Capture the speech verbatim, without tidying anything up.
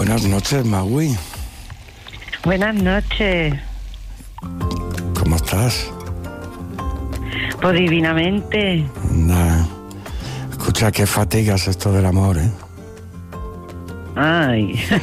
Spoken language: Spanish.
Buenas noches, Magui. Buenas noches. ¿Cómo estás? Pues divinamente. Nah. Escucha, qué fatigas esto del amor, ¿eh? Ay.